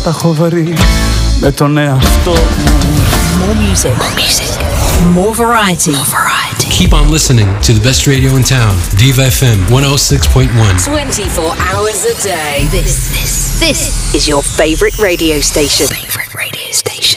τα έχω βρει με τον εαυτό μου. More music. More music. More variety. More variety. Keep on listening to the best radio in town. Diva FM 106.1. 24 hours a day. This is your favorite radio station. Favorite radio station.